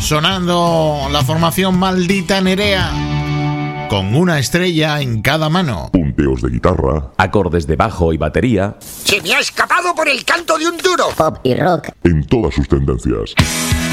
Sonando la formación Maldita Nerea, con una estrella en cada mano. Punteos de guitarra, acordes de bajo y batería. ¡Se me ha escapado por el canto de un duro! Pop y rock en todas sus tendencias.